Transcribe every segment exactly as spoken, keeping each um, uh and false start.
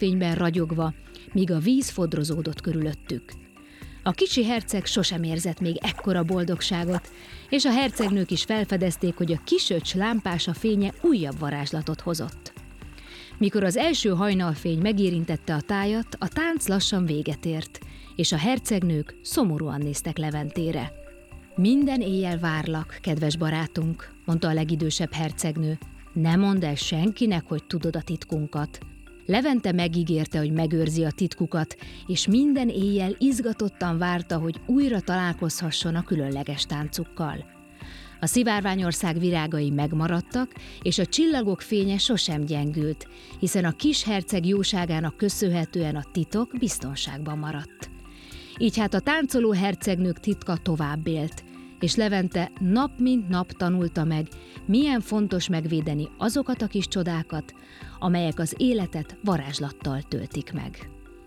napfényben ragyogva, míg a víz fodrozódott körülöttük. A kicsi herceg sosem érzett még ekkora boldogságot, és a hercegnők is felfedezték, hogy a kisöcs lámpása fénye újabb varázslatot hozott. Mikor az első hajnalfény megérintette a tájat, a tánc lassan véget ért, és a hercegnők szomorúan néztek Leventére. Minden éjjel várlak, kedves barátunk, mondta a legidősebb hercegnő. Ne mondd el senkinek, hogy tudod a titkunkat. Levente megígérte, hogy megőrzi a titkukat, és minden éjjel izgatottan várta, hogy újra találkozhasson a különleges táncukkal. A Szivárványország virágai megmaradtak, és a csillagok fénye sosem gyengült, hiszen a kis herceg jóságának köszönhetően a titok biztonságban maradt. Így hát a táncoló hercegnők titka tovább élt, és Levente nap mint nap tanulta meg, milyen fontos megvédeni azokat a kis csodákat, amelyek az életet varázslattal töltik meg.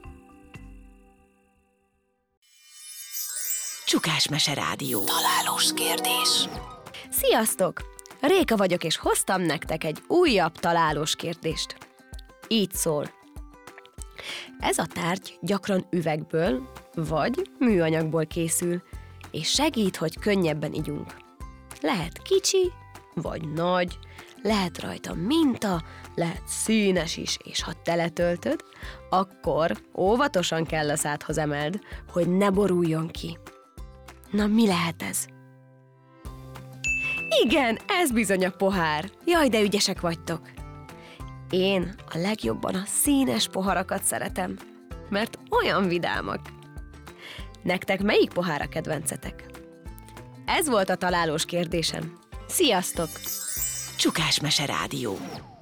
Csukás Mese Rádió. Találós kérdés. Sziasztok! Réka vagyok, és hoztam nektek egy újabb találós kérdést. Így szól. Ez a tárgy gyakran üvegből vagy műanyagból készül, és segít, hogy könnyebben igyunk. Lehet kicsi, vagy nagy, lehet rajta minta, lehet színes is, és ha teletöltöd, akkor óvatosan kell a szádhoz emeld, hogy ne boruljon ki. Na, mi lehet ez? Igen, ez bizony a pohár. Jaj, de ügyesek vagytok. Én a legjobban a színes poharakat szeretem, mert olyan vidámak. Nektek melyik pohár a kedvencetek? Ez volt a találós kérdésem. Sziasztok! Csukás Mese Rádió.